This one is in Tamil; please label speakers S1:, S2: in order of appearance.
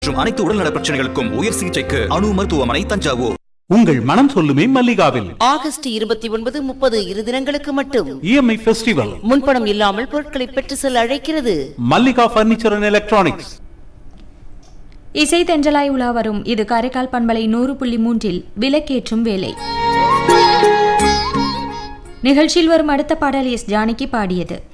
S1: மற்றும் அனைத்து உடல்நல பிரச்சனைகளுக்கும் உயர் சிகிச்சைக்கு அணு மருத்துவமனை தஞ்சாவூர்.
S2: உங்கள் மனம் சொல்லுமே மல்லிகாவில்
S3: ஆகஸ்ட் 29, 30 இரு தினங்களுக்கு மட்டும்
S2: EMI ஃபெஸ்டிவல்.
S3: முன்பணம் இல்லாமல் பொருட்களை பெற்று செல்ல அழைக்கிறது
S2: மல்லிகா பர்னிச்சர் அண்ட் எலக்ட்ரானிக்ஸ்.
S4: இசை தென்றலாய் உலா வரும் இது காரைக்கால் பண்பலை 100.3 விளக்கேற்றும் வேலை. நிகழ்ச்சியில் வரும் அடுத்த பாடல் எஸ் ஜானகி பாடியது.